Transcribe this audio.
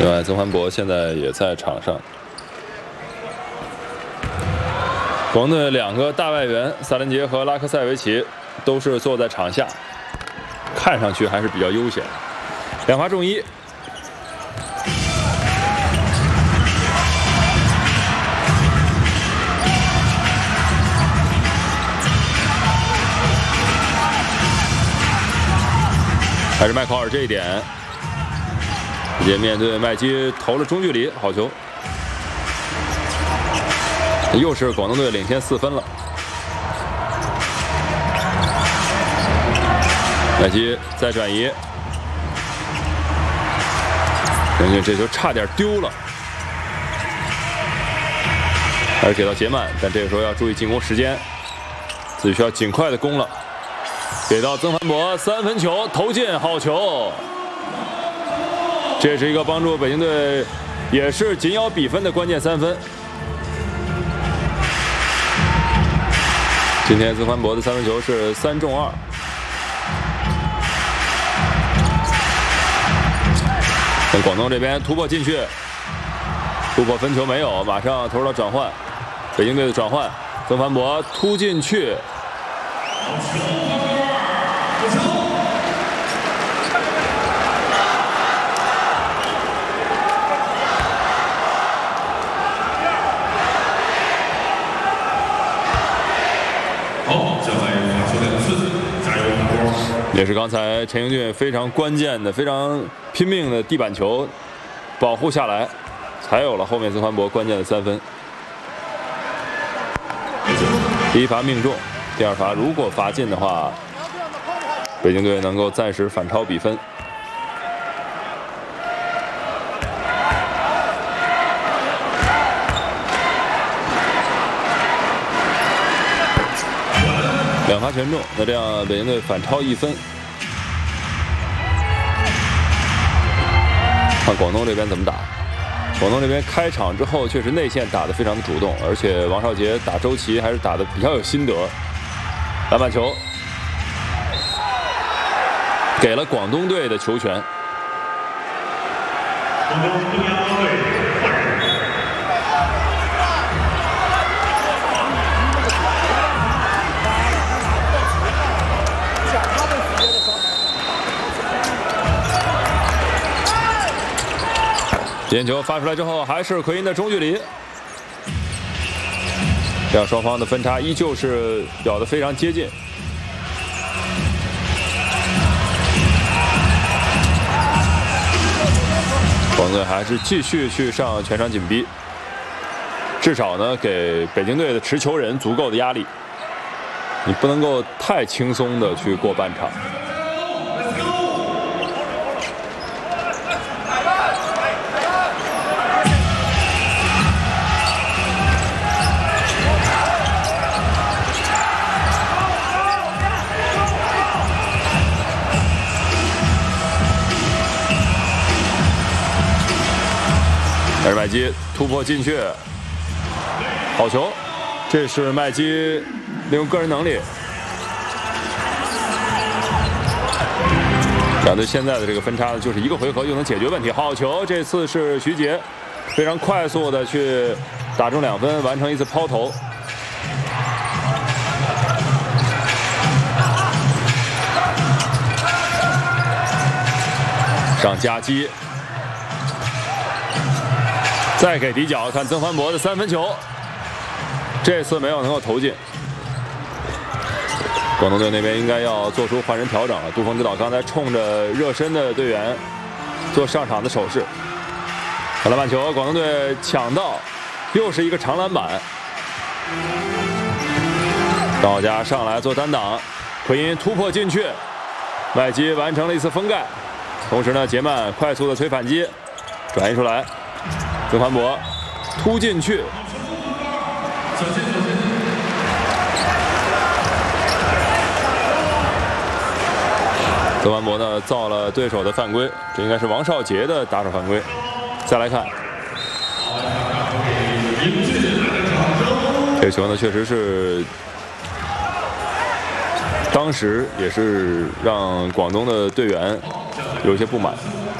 另外，曾焕博现在也在场上。广东队2个大外援萨林杰和拉科塞维奇都是坐在场下，看上去还是比较悠闲。2罚中1。还是麦考尔这一点，直接面对麦基投了中距离，好球。又是广东队领先4分了。麦基再转移，人家这球差点丢了，还是给到杰曼，但这个时候要注意进攻时间，自己需要尽快的攻了。给到曾焕博3分球投进，好球！这是一个帮助北京队也是紧咬比分的关键3分。今天曾焕博的3分球是3中2。从广东这边突破进去，突破分球没有，马上投入到转换，北京队的转换，曾焕博突进去。也是刚才陈英俊非常关键的、非常拼命的地板球保护下来，才有了后面曾焕博关键的3分。第1罚命中，第2罚如果罚进的话，北京队能够暂时反超比分。2罚全中，那这样北京队反超1分。看广东这边怎么打。广东这边开场之后确实内线打得非常的主动，而且王少杰打周琦还是打得比较有心得。篮板球给了广东队的球权。点球发出来之后，还是奎因的中距离，这样双方的分差依旧是咬得非常接近。广东队还是继续去上全场紧逼，至少呢给北京队的持球人足够的压力，你不能够太轻松的去过半场。还是麦基突破进去，好球！这是麦基利用个人能力，两队现在的这个分差就是1个回合就能解决问题。好球！这次是徐杰非常快速的去打中2分，完成一次抛投。上夹击。再给底角，看曾焕博的3分球，这次没有能够投进。广东队那边应该要做出换人调整了。杜锋指导刚才冲着热身的队员做上场的手势。篮板球，广东队抢到，又是一个长篮板。高佳上来做单挡，奎因突破进去，麦基完成了一次封盖，同时呢，杰曼快速的推反击，转移出来。曾焕博突进去，曾焕博呢造了对手的犯规，这应该是王少杰的打手犯规。再来看，这个球呢确实是当时也是让广东的队员有些不满。